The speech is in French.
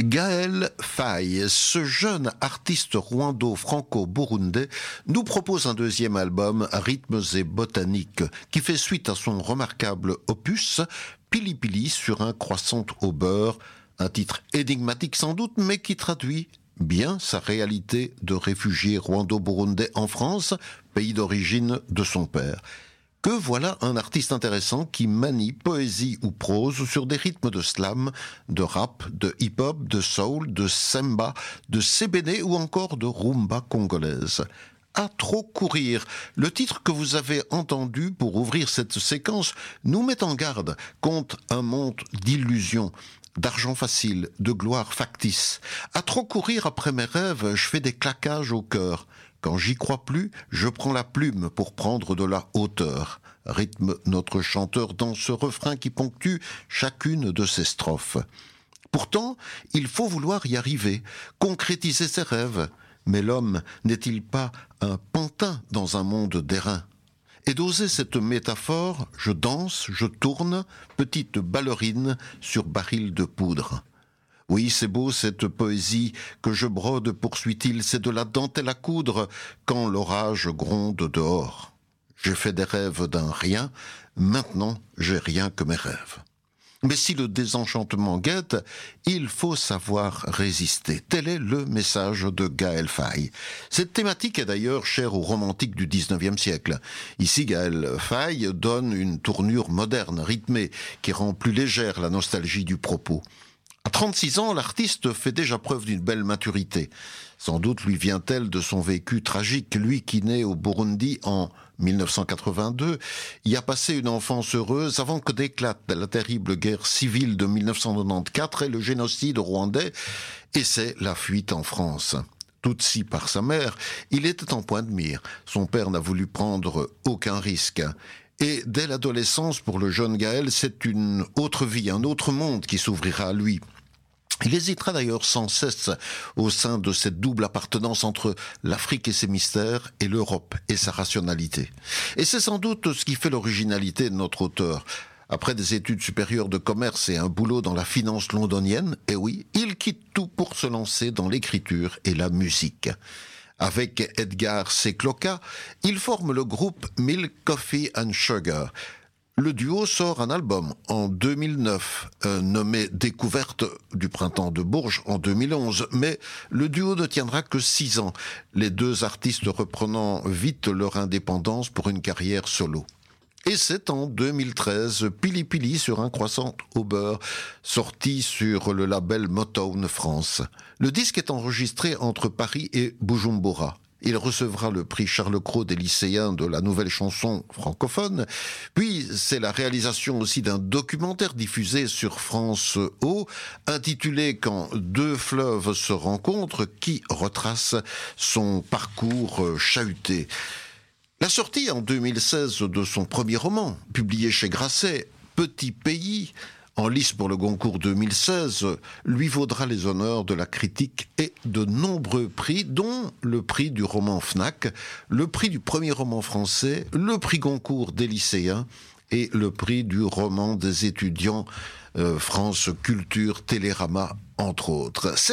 Gaël Faye, ce jeune artiste rwando-franco-burundais, nous propose un deuxième album, Rythmes et botaniques, qui fait suite à son remarquable opus, Pili Pili sur un croissant au beurre, un titre énigmatique sans doute, mais qui traduit bien sa réalité de réfugié rwando-burundais en France, pays d'origine de son père. Que voilà un artiste intéressant qui manie poésie ou prose sur des rythmes de slam, de rap, de hip-hop, de soul, de semba, de sébéné ou encore de rumba congolaise. À trop courir, le titre que vous avez entendu pour ouvrir cette séquence nous met en garde contre un monde d'illusions, d'argent facile, de gloire factice. À trop courir après mes rêves, je fais des claquages au cœur. Quand j'y crois plus, je prends la plume pour prendre de la hauteur. Rythme notre chanteur dans ce refrain qui ponctue chacune de ses strophes. Pourtant, il faut vouloir y arriver, concrétiser ses rêves. Mais l'homme n'est-il pas un pantin dans un monde d'airain ? Et d'oser cette métaphore, je danse, je tourne, petite ballerine sur baril de poudre. Oui, c'est beau cette poésie que je brode, poursuit-il, c'est de la dentelle à coudre quand l'orage gronde dehors. J'ai fait des rêves d'un rien, maintenant j'ai rien que mes rêves. Mais si le désenchantement guette, il faut savoir résister. Tel est le message de Gaël Faye. Cette thématique est d'ailleurs chère aux romantiques du XIXe siècle. Ici, Gaël Faye donne une tournure moderne, rythmée, qui rend plus légère la nostalgie du propos. À 36 ans, l'artiste fait déjà preuve d'une belle maturité. Sans doute lui vient-elle de son vécu tragique, lui qui naît au Burundi en 1982, y a passé une enfance heureuse avant que n'éclate la terrible guerre civile de 1994 et le génocide rwandais, et c'est la fuite en France. Tutsi par sa mère, il était en point de mire. Son père n'a voulu prendre aucun risque. Et dès l'adolescence, pour le jeune Gaël, c'est une autre vie, un autre monde qui s'ouvrira à lui. Il hésitera d'ailleurs sans cesse au sein de cette double appartenance entre l'Afrique et ses mystères et l'Europe et sa rationalité. Et c'est sans doute ce qui fait l'originalité de notre auteur. Après des études supérieures de commerce et un boulot dans la finance londonienne, eh oui, il quitte tout pour se lancer dans l'écriture et la musique. Avec Edgar Sekloka, il forme le groupe Milk, Coffee and Sugar. Le duo sort un album en 2009, nommé Découverte du printemps de Bourges en 2011, mais le duo ne tiendra que 6 ans, les deux artistes reprenant vite leur indépendance pour une carrière solo. Et c'est en 2013, Pili Pili sur un croissant au beurre, sorti sur le label Motown France. Le disque est enregistré entre Paris et Bujumbura. Il recevra le prix Charles Cros des lycéens de la nouvelle chanson francophone. Puis, c'est la réalisation aussi d'un documentaire diffusé sur France O, intitulé « Quand deux fleuves se rencontrent », qui retrace son parcours chahuté. La sortie en 2016 de son premier roman, publié chez Grasset, Petit Pays, en lice pour le Goncourt 2016, lui vaudra les honneurs de la critique et de nombreux prix, dont le prix du roman Fnac, le prix du premier roman français, le prix Goncourt des lycéens et le prix du roman des étudiants France Culture Télérama, entre autres.